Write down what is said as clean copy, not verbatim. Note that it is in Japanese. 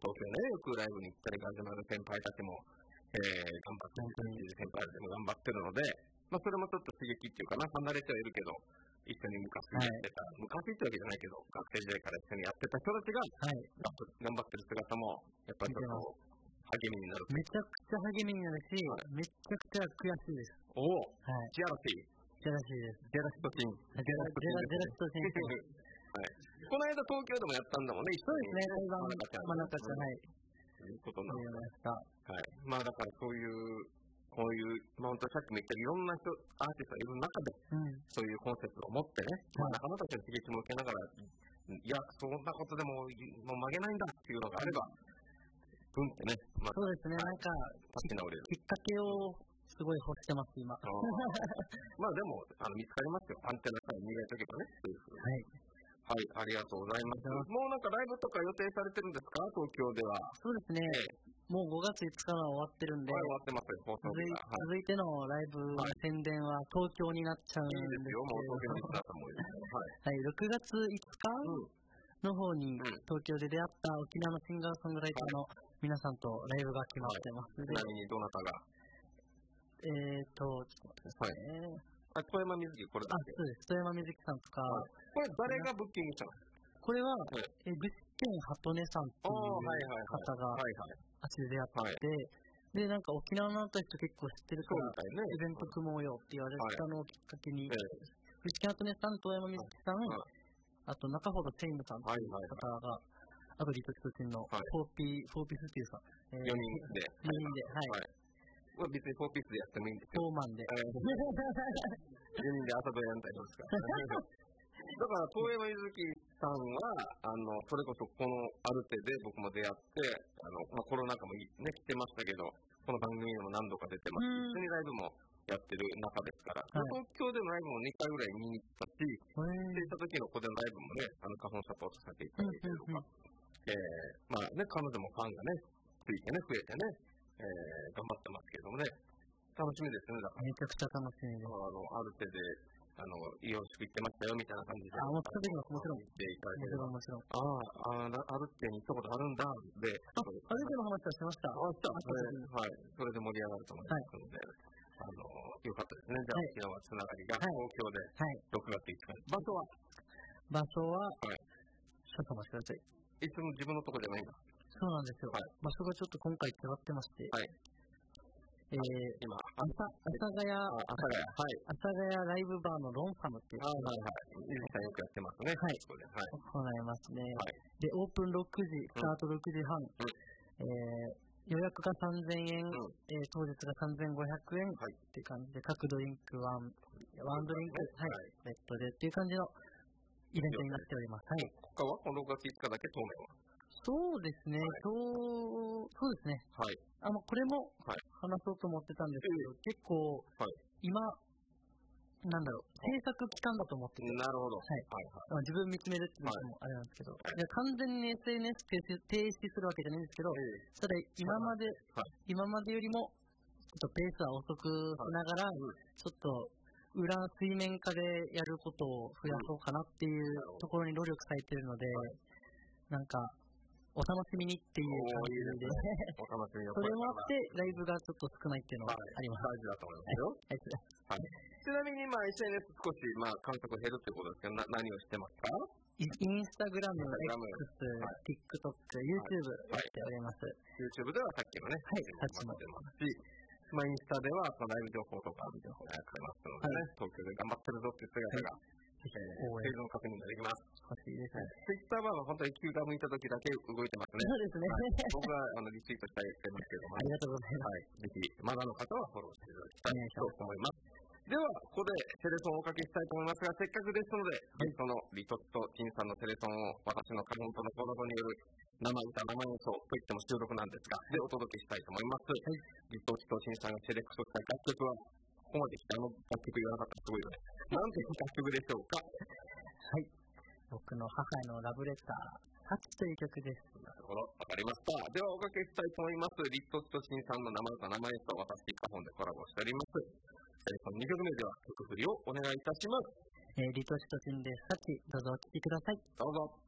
東京ね、よくライブに行ったり、ガジュマル先輩たちも、頑張ってる、先輩たちも頑張ってるので、それもちょっと刺激っていうかな、離れてはいるけど、一緒に昔やってた、昔ってわけじゃないけど、学生時代から一緒にやってた人たちが、頑張ってる姿も、やっぱりちょっと励みになる。 めちゃくちゃ励みになるし、めちゃくちゃ悔しいです。 おお、ジェラシー。 ジェラシーです。 ジェラシトチン。 ジェラシトチン。 はい。この間東京でもやったんだもんね、 そうですね、台湾、真中ちゃん、はい。 ということなんですか。はい。だからこういう、本当さっきも言ったいろんなアーティストがいる中で、そういうコンセプトを持ってね、仲間たちの刺激も受けながら、いや、そんなことでも曲げないんだっていうのがあれば、うんってね、 そうですね、なんか、きっかけをすごい欲してます、今。 でも、見つかりますよ。アンテナさえ磨いておけばね、そういうふうに。はい、ありがとうございます。もうなんかライブとか予定されてるんですか、東京では。 そうですね。もう5月5日は終わってるんで、 終わってますよ、放送日が。 続いてのライブの宣伝は東京になっちゃうんですけど。いいですよ、もう東京になったもんです。はい、6月5日の方に東京で出会った沖縄のシンガーソングライターの皆さんとライブが決まってます。 ちなみにどなたが？ ちょっと待ってくださいね。 富山瑞希、これだけ。 そうです。富山瑞希さんとか。 これ誰がブッキングしたの？ これは、具志堅鳩音さんっていう方があっちで出会って、で、なんか沖縄の人結構知ってるから、イベント組もうよって言われたのをきっかけに、具志堅鳩音さん、富山瑞希さん、あと中ほどセイムさんっていう方が、あとリトキトチンのフォーピースっていうさ、 4人で。 はい。 別に4ピースでやってもいいんですけど。4万で。 4人で朝ドラやんたりますから。だから、遠山ゆずきさんは、それこそこのアルテで僕も出会って、コロナ禍もね、来てましたけど、この番組にも何度か出てます。一緒にライブもやってる中ですから、東京でのライブも2回ぐらい見に行ったし、で、行った時のここでのライブもね、花粉サポートさせていただいてるとか、彼女もファンがね、ついてね、増えてね、頑張ってますけどもね、楽しみですね、だから。 めちゃくちゃ楽しみです。 ある程度、よろしく言ってましたよみたいな感じで。 もちろん。 言っていただければ。 もちろん。 ある程度に行ったことあるんだ、で。 ある程度の話はしました。 はい。それで盛り上がると思いますので、よかったですね。じゃあ、沖縄つながりが東京で6月5日。 場所は、ちょっと待ってください。 いつも自分のとこじゃないんだ。 そうなんですよ。場所がちょっと今回違ってまして、今、阿佐ヶ谷ライブバーのロンサムっていう。 ゆずきさんよくやってますね。 行いますね。で、オープン6時、スタート6時半。予約が3000円、当日が3500円っていう感じで、各ドリンクワンドリンク、ベッドでっていう感じのイベントになっております。 他はこの6月5日だけ当面は？ そうですね、そうですね。これも話そうと思ってたんですけど、結構、今、制作期間だと思ってて。 なるほど。 自分見つめるっていうのもあれなんですけど、完全に SNS 停止するわけじゃないんですけど、ただ今までよりも、ちょっとペースは遅くしながら、ちょっと、水面下でやることを増やそうかなっていうところに努力されてるので、なんか、お楽しみにっていう感じで、それもあって、ライブがちょっと少ないっていうのがあります。 大事だと思いますよ。ちなみに、SNS 少し、観測減るってことですけど、何をしてますか？ インスタグラム、X、TikTok、YouTube やっております。 YouTube ではさっきのね、 さっきも出ますし、インスタではライブ情報とかやってますのでね、東京で頑張ってるぞっていう姿が、生存確認ができます。 欲しいですね。 ツイッターは本当にQダムにいた時だけ動いてますね。 そうですね。 僕はリツイートしたりしてますけども。 ありがとうございます。 ぜひ、まだの方はフォローしていただきたいと思います。では、ここでテレソンをおかけしたいと思いますが、せっかくですので、そのリトチとチンさんのテレソンを私の花粉とのコラボによる生歌、生演奏といっても収録なんですが、でお届けしたいと思います。リトチとチンさんがセレクトした楽曲は、ここまで来て楽曲言わなかったらすごいよね。なんていう楽曲でしょうか？ 僕の母へのラブレター、サチという曲です。 なるほど、わかりました。ではおかけしたいと思います。リトチとチンさんの生歌、生演奏、私、花本でコラボしております。その2曲目では曲振りをお願いいたします。 リトチとチンでサチ、どうぞお聴きください。 どうぞ。